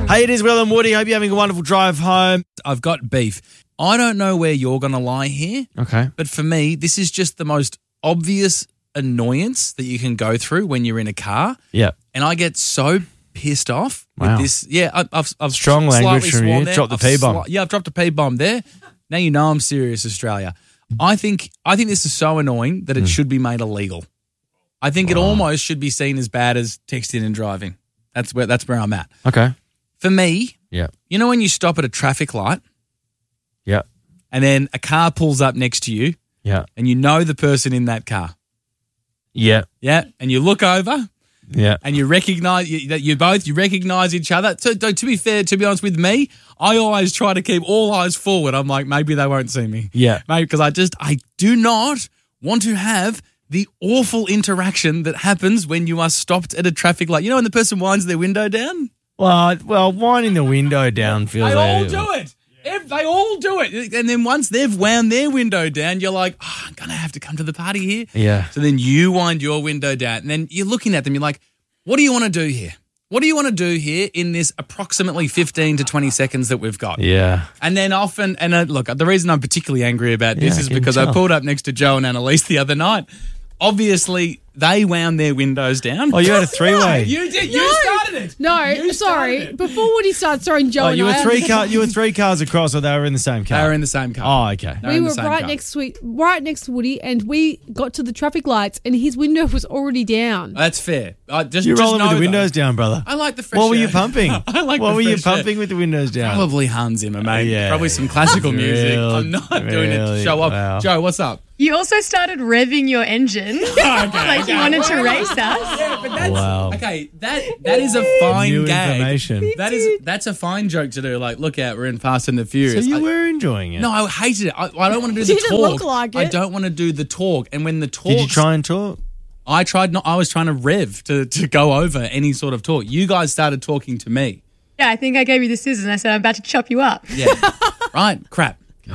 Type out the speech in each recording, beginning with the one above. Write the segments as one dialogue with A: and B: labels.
A: Hey, it is Will and Woody. Hope you're having a wonderful drive home.
B: I've got beef. I don't know where you're going to lie here.
A: Okay.
B: But for me, this is just the most obvious annoyance that you can go through when you're in a car.
A: Yeah.
B: And I get so pissed off
A: Wow.
B: with this. Yeah, I've
A: Strong language from you.
B: there.
A: Drop the P-bomb.
B: I've dropped a P-bomb there. Now you know I'm serious, Australia. I think this is so annoying that it should be made illegal. I think it almost should be seen as bad as texting and driving. That's where I'm at.
A: Okay.
B: For me,
A: Yeah.
B: you know when you stop at a traffic light
A: Yeah.
B: and then a car pulls up next to you
A: Yeah.
B: and you know the person in that car.
A: Yeah.
B: Yeah, and you look over
A: Yeah.
B: and you recognize that you recognize each other. So to be fair, to be honest with me, I always try to keep all eyes forward. I'm like, maybe they won't see me.
A: Yeah.
B: Maybe because I do not want to have the awful interaction that happens when you are stopped at a traffic light. You know when the person winds their window down?
A: Well, winding the window down feels
B: They
A: like...
B: all do it. They all do it. And then once they've wound their window down, you're like, I'm going to have to come to the party here.
A: Yeah.
B: So then you wind your window down and then you're looking at them. You're like, what do you want to do here? What do you want to do here in this approximately 15 to 20 seconds that we've got?
A: Yeah.
B: And then often, look, the reason I'm particularly angry about this
A: Yeah,
B: is
A: I can
B: because I
A: tell.
B: pulled up next to Joe and Annalise the other night. Obviously, they wound their windows down.
A: Oh, you had a three-way.
B: You did. You started it.
C: No,
B: You started
C: sorry.
B: it.
C: Before Woody starts throwing Joe
A: Oh,
C: and
A: you were
C: I,
A: three cars across, or they were in the same car?
B: They were in the same car.
A: Oh, okay.
B: They were
C: we
B: in
C: were
B: the same
C: right
B: car.
C: next to Woody, and we got to the traffic lights, and his window was already down.
B: That's fair.
A: You're
B: just
A: rolling
B: know,
A: with the
B: though,
A: windows down, brother.
B: I like the fresh
A: What were
B: air.
A: you pumping?
B: I like
A: What
B: the
A: were you
B: fresh air.
A: pumping with the windows down?
B: Probably Hans Zimmer, mate.
A: Yeah.
B: Probably some classical music.
A: Real-
B: I'm not doing it to
A: really?
B: show off.
A: Wow.
B: Joe, what's up?
D: You also started revving your engine like you wanted to race us.
B: Yeah, but that's
A: Wow.
B: okay. That is a fine
A: New
B: gag.
A: information.
B: That's a fine joke to do. Like, look out, we're in Fast and the
A: So
B: Furious.
A: you were enjoying it?
B: No, I hated it. I don't want to do the
C: Didn't
B: talk.
C: look like
B: I
C: it.
B: don't want to do the talk. And when the talk,
A: Did you try and talk?
B: I tried not. I was trying to rev to go over any sort of talk. You guys started talking to me.
D: Yeah, I think I gave you the scissors and I said I'm about to chop you up.
B: Yeah, right. Crap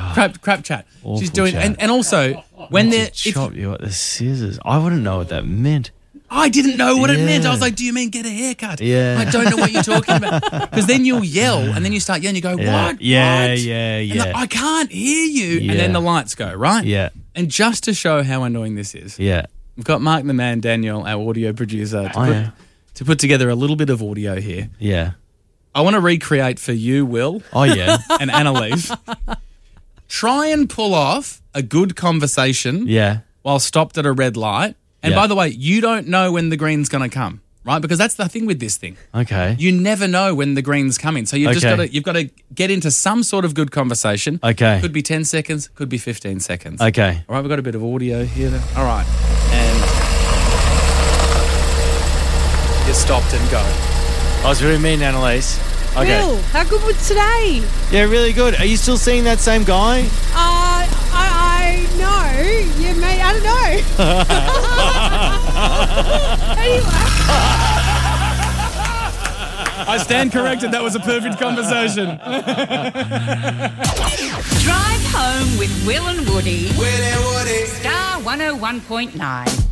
B: chat.
A: Awful
B: She's doing,
A: chat.
B: and also when they're.
A: Chop you at the scissors. I wouldn't know what that meant.
B: I didn't know what it meant. I
A: Yeah.
B: was like, do you mean get a haircut?
A: Yeah.
B: I don't know what you're talking about. Because then you'll yell and then you start yelling. You go,
A: Yeah.
B: what?
A: Yeah,
B: What?
A: yeah,
B: And
A: yeah.
B: I can't hear you.
A: Yeah.
B: And then the lights go, right?
A: Yeah.
B: And just to show how annoying this is,
A: Yeah.
B: we've got Mark the Man, Daniel, our audio producer,
A: yeah.
B: to put together a little bit of audio here.
A: Yeah.
B: I want to recreate for you, Will,
A: Oh, yeah.
B: and Annalise. Try and pull off a good conversation
A: Yeah.
B: while stopped at a red light. And
A: Yeah.
B: by the way, you don't know when the green's going to come, right? Because that's the thing with this thing.
A: Okay.
B: You never know when the green's coming. So you've
A: Okay.
B: you've got to get into some sort of good conversation.
A: Okay.
B: Could be 10 seconds, could be 15 seconds.
A: Okay.
B: All right, we've got a bit of audio here. All right. And you stopped and go.
A: I was really mean, Annalise. Okay.
C: Will, how good was today?
A: Yeah, really good. Are you still seeing that same guy?
C: I know. Yeah, mate, I don't know. Anyway.
B: I stand corrected. That was a perfect conversation.
E: Drive home with Will and Woody. Star 101.9.